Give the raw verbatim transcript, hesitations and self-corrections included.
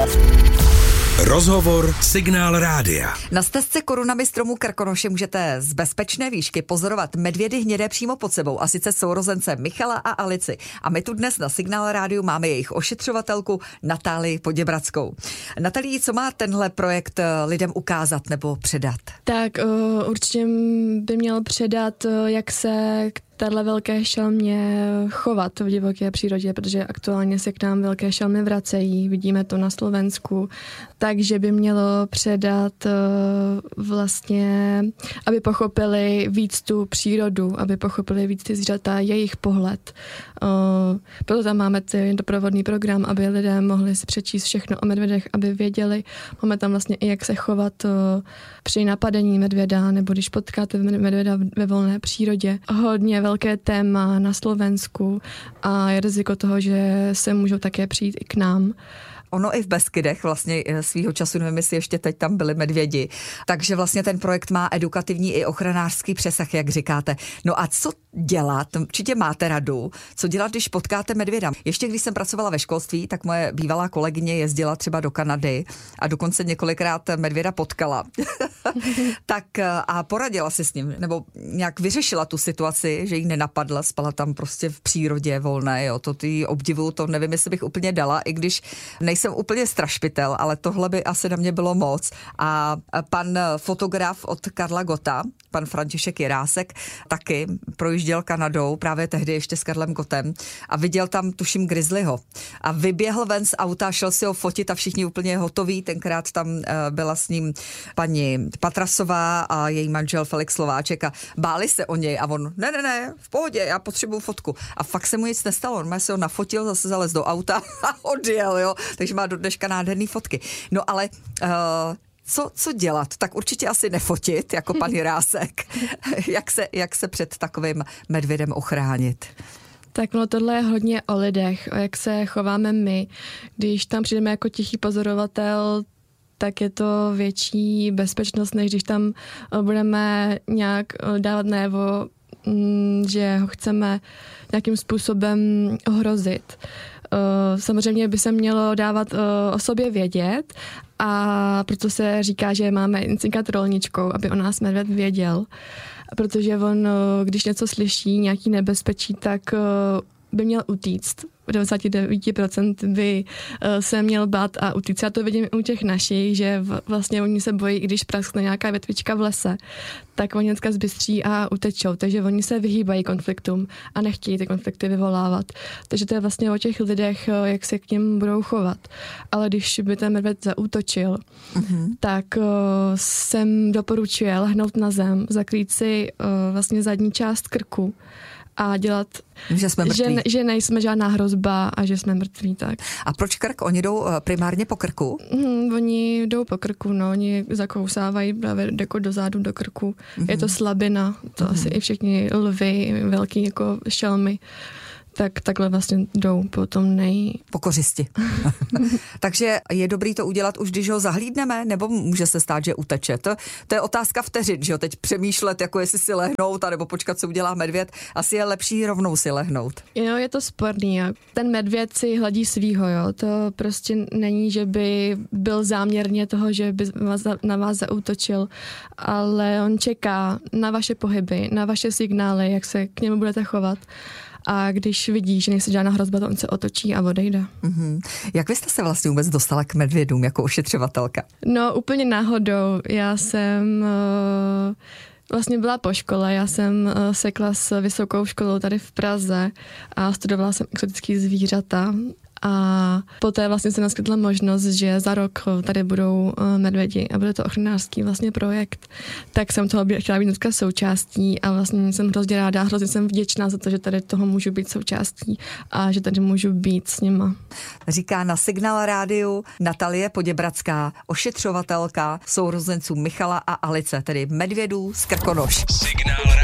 Rozhovor Signál rádia. Na stezce korunami stromu Krkonoše můžete z bezpečné výšky pozorovat medvědy hnědé přímo pod sebou, a sice sourozence Michala a Alici. A my tu dnes na Signál rádiu máme jejich ošetřovatelku Natálii Poděbradskou. Natálii, co má tenhle projekt lidem ukázat nebo předat? Tak uh, určitě by měl předat, uh, jak se k téhle velké šelmě chovat v divoké přírodě, protože aktuálně se k nám velké šelmy vracejí, vidíme to na Slovensku, takže by mělo předat uh, vlastně, aby pochopili víc tu přírodu, aby pochopili víc ty zvířata, jejich pohled. Uh, proto tam máme ten doprovodný program, aby lidé mohli si přečíst všechno o medvědech, aby věděli. Máme tam vlastně i jak se chovat uh, při napadení medvěda, nebo když potkáte medvěda ve volné přírodě. Hodně velké téma na Slovensku a je riziko toho, že se můžou také přijít i k nám. Ono i v Beskydech vlastně svýho času, nevím, jestli ještě teď tam byli medvědi. Takže vlastně ten projekt má edukativní i ochranářský přesah, jak říkáte. No a co dělat? Určitě máte radu. Co dělat, když potkáte medvěda? Ještě když jsem pracovala ve školství, tak moje bývalá kolegyně jezdila třeba do Kanady a dokonce několikrát medvěda potkala. Tak a poradila si s ním, nebo nějak vyřešila tu situaci, že jí nenapadla, spala tam prostě v přírodě volné, jo. To ty obdivu, to nevím, jestli bych úplně dala, i když nejsem úplně strašpitel, ale tohle by asi na mě bylo moc. A pan fotograf od Karla Gotta, pan František Jirásek, taky projížděl Kanadou, právě tehdy ještě s Karlem Gottem, a viděl tam, tuším, grizzlyho. A vyběhl ven z auta, šel si ho fotit a všichni úplně hotoví. Tenkrát tam byla s ním paní Patrasová a její manžel Felix Slováček a báli se o něj a on, ne, ne, ne, v pohodě, já potřebuju fotku. A fakt se mu nic nestalo, on se ho nafotil, zase zalez do auta a odjel, jo. Takže má do dneška nádherný fotky. No ale uh, co, co dělat? Tak určitě asi nefotit, jako pan Jirásek. jak, se, jak se před takovým medvědem ochránit? Tak no, tohle je hodně o lidech, o jak se chováme my. Když tam přijdeme jako tichý pozorovatel, tak je to větší bezpečnost, než když tam budeme nějak dávat najevo, že ho chceme nějakým způsobem ohrozit. Samozřejmě by se mělo dávat o sobě vědět, a proto se říká, že máme incinkat rolničkou, aby o nás medvěd věděl. Protože on, když něco slyší, nějaký nebezpečí, tak by měl utíct. V devadesát devět procent by se měl bát a utíct. Já to vidím u těch našich, že vlastně oni se bojí, i když praskne nějaká větvička v lese, tak oni dneska zbystří a utečou. Takže oni se vyhýbají konfliktům a nechtějí ty konflikty vyvolávat. Takže to je vlastně o těch lidech, jak se k něm budou chovat. Ale když by ten medvěd zaútočil, mm-hmm. tak uh, jsem doporučuje lehnout na zem, zakrýt si uh, vlastně zadní část krku a dělat, že, jsme že, že nejsme žádná hrozba a že jsme mrtví. Tak. A proč krk? Oni jdou primárně po krku? Mm, oni jdou po krku, no, oni zakousávají právě jako dozadu do krku. Mm-hmm. Je to slabina, to mm-hmm. asi i všichni lvy, velký jako šelmy, tak takhle vlastně jdou po tom nej... Po kořisti. Takže je dobrý to udělat už, když ho zahlídneme, nebo může se stát, že uteče? To, to je otázka vteřin, že jo? Teď přemýšlet, jako jestli si lehnout, anebo počkat, co udělá medvěd. Asi je lepší rovnou si lehnout. Jo, je to sporný. Jo. Ten medvěd si hladí svýho, jo. To prostě není, že by byl záměrně toho, že by vás, na vás zaútočil, ale on čeká na vaše pohyby, na vaše signály, jak se k němu budete chovat. A když vidí, že nejsi žádná hrozba, to on se otočí a odejde. Mm-hmm. Jak vy jste se vlastně vůbec dostala k medvědům jako ošetřovatelka? No úplně náhodou. Já jsem uh, vlastně byla po škole. Já jsem uh, sekla s vysokou školou tady v Praze a studovala jsem exotické zvířata. A poté vlastně se naskytla možnost, že za rok tady budou medvědi a bude to ochranářský vlastně projekt. Tak jsem toho chtěla být dneska součástí a vlastně jsem hrozně ráda, hrozně jsem vděčná za to, že tady toho můžu být součástí a že tady můžu být s nima. Říká na Signál rádiu Natalie Poděbradská, ošetřovatelka sourozenců Michala a Alice, tedy medvědů z Krkonoš. Signál